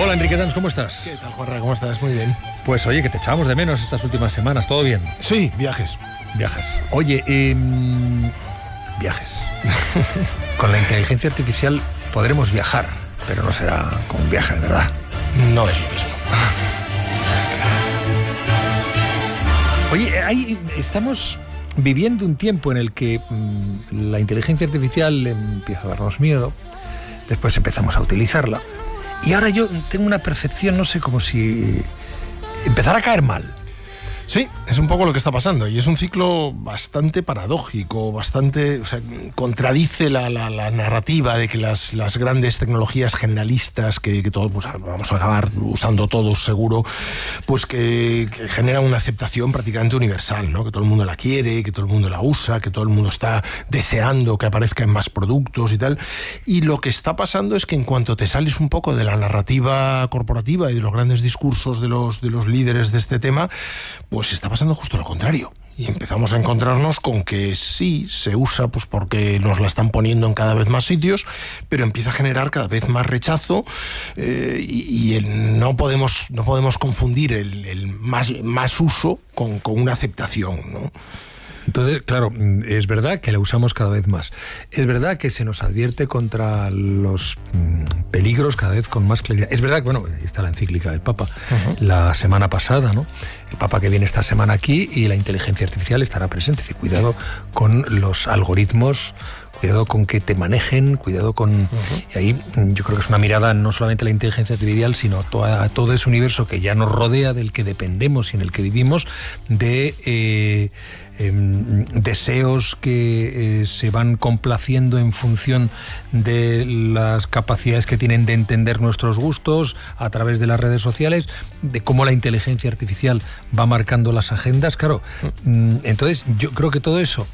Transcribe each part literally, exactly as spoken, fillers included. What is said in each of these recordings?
Hola, Enrique Dans, ¿cómo estás? ¿Qué tal, Juanra? ¿Cómo estás? Muy bien. Pues oye, que te echábamos de menos estas últimas semanas, ¿todo bien? Sí, viajes. Viajes. Oye, eh, viajes. Con la inteligencia artificial podremos viajar, pero no será como un viaje de verdad. No es lo mismo. Oye, ahí estamos viviendo un tiempo en el que mmm, la inteligencia artificial empieza a darnos miedo, después empezamos a utilizarla, y ahora yo tengo una percepción, no sé, como si empezara a caer mal. Sí, es un poco lo que está pasando y es un ciclo bastante paradójico, bastante, o sea, contradice la, la, la narrativa de que las, las grandes tecnologías generalistas que, que todos pues, vamos a acabar usando todos seguro, pues que, que generan una aceptación prácticamente universal, ¿no? Que todo el mundo la quiere, que todo el mundo la usa, que todo el mundo está deseando que aparezca en más productos y tal. Y lo que está pasando es que en cuanto te sales un poco de la narrativa corporativa y de los grandes discursos de los, de los líderes de este tema, pues pues está pasando justo lo contrario. Y empezamos a encontrarnos con que sí, se usa pues porque nos la están poniendo en cada vez más sitios, pero empieza a generar cada vez más rechazo eh, y, y el, no, podemos, no podemos confundir el, el más, más uso con, con una aceptación, ¿no? Entonces, claro, es verdad que la usamos cada vez más. Es verdad que se nos advierte contra los mmm, peligros cada vez con más claridad. Es verdad que, bueno, está la encíclica del Papa, uh-huh. la semana pasada, ¿no? El Papa que viene esta semana aquí y la inteligencia artificial estará presente. Es decir, cuidado con los algoritmos, cuidado con que te manejen, cuidado con... Uh-huh. Y ahí yo creo que es una mirada no solamente a la inteligencia artificial, sino a, toda, a todo ese universo que ya nos rodea, del que dependemos y en el que vivimos, de... Eh, Eh, deseos que eh, se van complaciendo en función de las capacidades que tienen de entender nuestros gustos a través de las redes sociales, de cómo la inteligencia artificial va marcando las agendas. Claro, mm. entonces yo creo que todo eso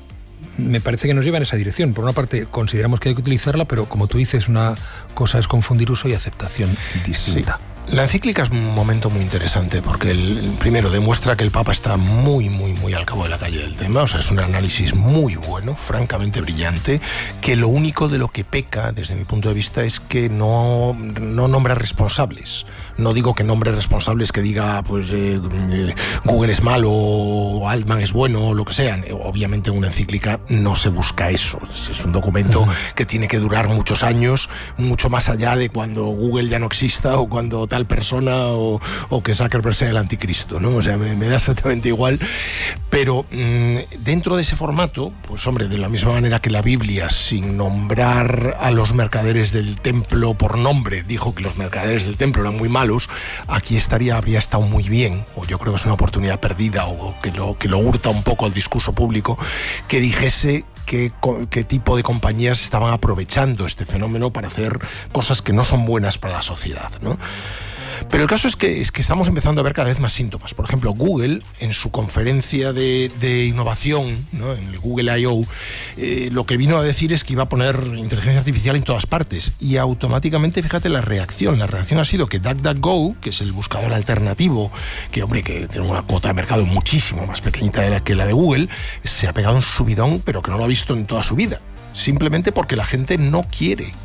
me parece que nos lleva en esa dirección. Por una parte consideramos que hay que utilizarla, pero como tú dices, una cosa es confundir uso y aceptación distinta. Sí. La encíclica es un momento muy interesante porque el, el primero demuestra que el Papa está muy, muy, muy al cabo de la calle del tema. O sea, es un análisis muy bueno, francamente brillante, que lo único de lo que peca, desde mi punto de vista, es que no, no nombra responsables. No digo que nombre responsables que diga, pues, eh, eh, Google es malo o Altman es bueno o lo que sea. Obviamente en una encíclica no se busca eso. Es un documento uh-huh. que tiene que durar muchos años, mucho más allá de cuando Google ya no exista o cuando tal persona o, o que Zuckerberg sea el anticristo, ¿no? O sea, me, me da exactamente igual, pero mmm, dentro de ese formato, pues hombre, de la misma manera que la Biblia, sin nombrar a los mercaderes del templo por nombre, dijo que los mercaderes del templo eran muy malos, aquí estaría, habría estado muy bien, o yo creo que es una oportunidad perdida, o que lo, que lo hurta un poco al discurso público, que dijese Qué, qué tipo de compañías estaban aprovechando este fenómeno para hacer cosas que no son buenas para la sociedad, ¿no? Pero el caso es que, es que estamos empezando a ver cada vez más síntomas. Por ejemplo, Google, en su conferencia de, de innovación, ¿no? En el Google I O, eh, lo que vino a decir es que iba a poner inteligencia artificial en todas partes. Y automáticamente, fíjate la reacción. La reacción ha sido que DuckDuckGo, que es el buscador alternativo, que hombre, que tiene una cuota de mercado muchísimo más pequeñita de la que la de Google, se ha pegado un subidón, pero que no lo ha visto en toda su vida. Simplemente porque la gente no quiere